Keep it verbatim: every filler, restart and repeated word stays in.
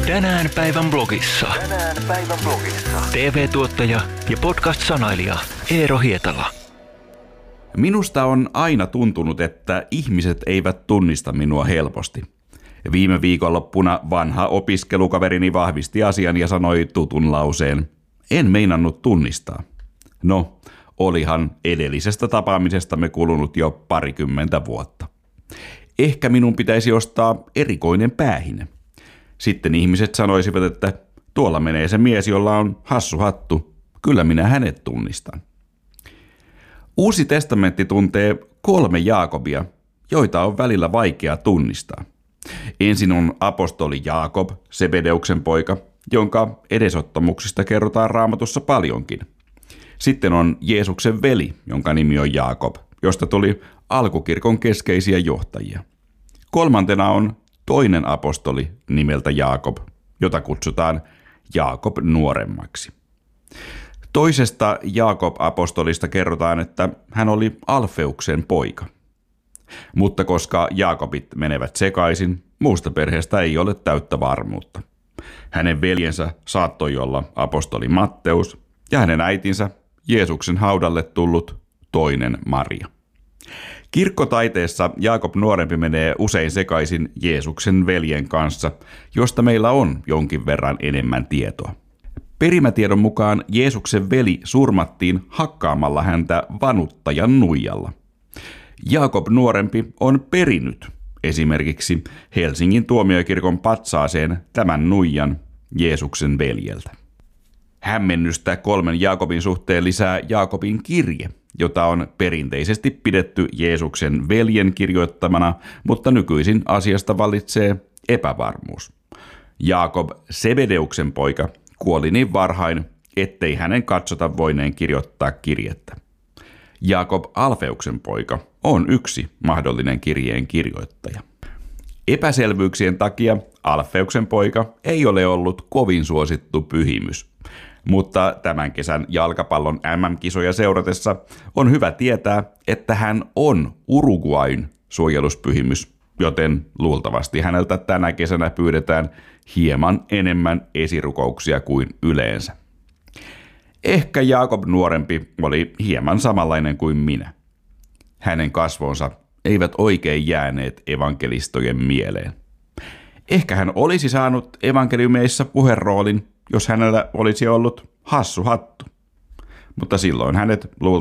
Tänään päivän blogissa. Tänään päivän blogissa. T V-tuottaja ja podcast-sanailija Eero Hietala. Minusta on aina tuntunut, että ihmiset eivät tunnista minua helposti. Viime viikonloppuna vanha opiskelukaverini vahvisti asian ja sanoi tutun lauseen: en meinannut tunnistaa. No, olihan edellisestä tapaamisestamme kulunut jo parikymmentä vuotta. Ehkä minun pitäisi ostaa erikoinen päähine. Sitten ihmiset sanoisivat, että tuolla menee se mies, jolla on hassu hattu. Kyllä minä hänet tunnistan. Uusi testamentti tuntee kolme Jaakobia, joita on välillä vaikea tunnistaa. Ensin on apostoli Jaakob, Sebedeuksen poika, jonka edesottamuksista kerrotaan Raamatussa paljonkin. Sitten on Jeesuksen veli, jonka nimi on Jaakob, josta tuli alkukirkon keskeisiä johtajia. Kolmantena on toinen apostoli nimeltä Jaakob, jota kutsutaan Jaakob nuoremmaksi. Toisesta Jaakob-apostolista kerrotaan, että hän oli Alfeuksen poika. Mutta koska Jaakobit menevät sekaisin, muusta perheestä ei ole täyttä varmuutta. Hänen veljensä saattoi olla apostoli Matteus ja hänen äitinsä Jeesuksen haudalle tullut toinen Maria. Kirkkotaiteessa Jaakob nuorempi menee usein sekaisin Jeesuksen veljen kanssa, josta meillä on jonkin verran enemmän tietoa. Perimätiedon mukaan Jeesuksen veli surmattiin hakkaamalla häntä vanuttajan nuijalla. Jaakob nuorempi on perinyt esimerkiksi Helsingin tuomiokirkon patsaaseen tämän nuijan Jeesuksen veljeltä. Hämmennystä kolmen Jaakobin suhteen lisää Jaakobin kirje, jota on perinteisesti pidetty Jeesuksen veljen kirjoittamana, mutta nykyisin asiasta vallitsee epävarmuus. Jaakob, Sebedeuksen poika, kuoli niin varhain, ettei hänen katsota voineen kirjoittaa kirjettä. Jaakob, Alfeuksen poika, on yksi mahdollinen kirjeen kirjoittaja. Epäselvyyksien takia Alfeuksen poika ei ole ollut kovin suosittu pyhimys, mutta tämän kesän jalkapallon M M-kisoja seuratessa on hyvä tietää, että hän on Uruguayn suojeluspyhimys, joten luultavasti häneltä tänä kesänä pyydetään hieman enemmän esirukouksia kuin yleensä. Ehkä Jaakob nuorempi oli hieman samanlainen kuin minä. Hänen kasvonsa eivät oikein jääneet evankelistojen mieleen. Ehkä hän olisi saanut evankeliumeissa puheroolin, jos hänellä olisi ollut hassu hattu. Mutta silloin hänet luultavasti